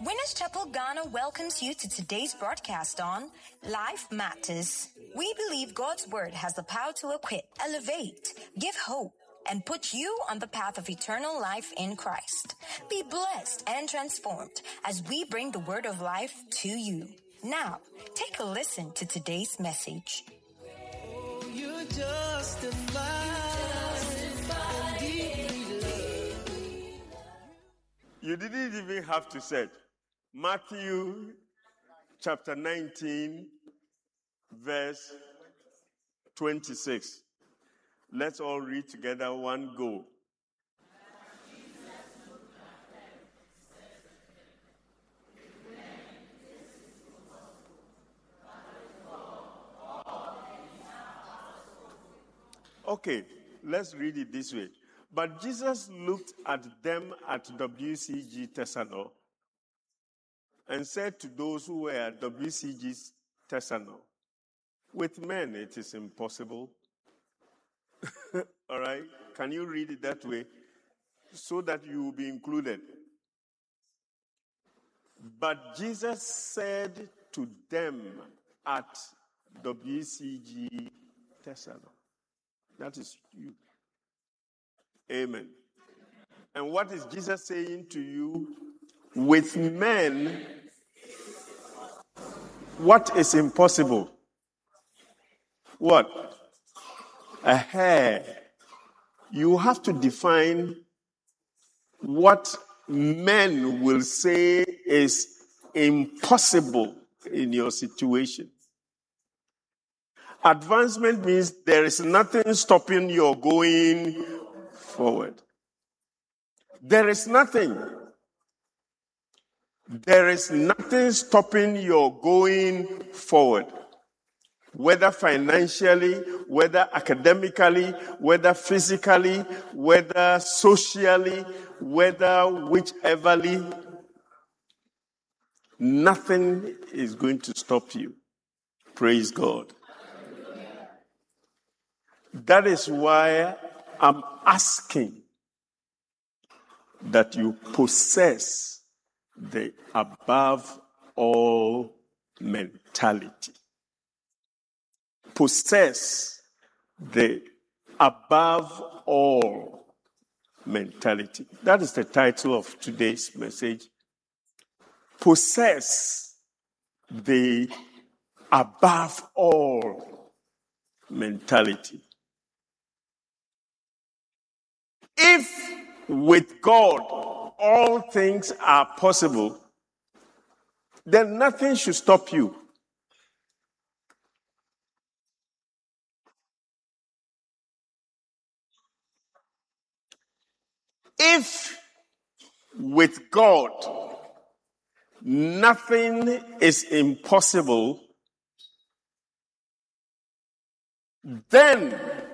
Winners Chapel Ghana welcomes you to today's broadcast on Life Matters. We believe God's Word has the power to equip, elevate, give hope, and put you on the path of eternal life in Christ. Be blessed and transformed as we bring the Word of life to you. Now, take a listen to today's message. You didn't even have to say it. Matthew chapter 19, verse 26. Let's all read together, one go. Okay, let's read it this way. But Jesus looked at them at WCG Tesano and said to those who were at WCG Tesano, with men it is impossible. All right? Can you read it that way so that you will be included? But Jesus said to them at WCG Tesano. That is you. Amen. And what is Jesus saying to you? With men, what is impossible? What? A hair. You have to define what men will say is impossible in your situation. Advancement means there is nothing stopping your going forward. There is nothing. There is nothing stopping your going forward. Whether financially, whether academically, whether physically, whether socially, whether whicheverly, nothing is going to stop you. Praise God. That is why I'm asking that you possess the above all mentality. Possess the above all mentality. That is the title of today's message. Possess the above all mentality. If with God all things are possible, then nothing should stop you. If with God nothing is impossible, then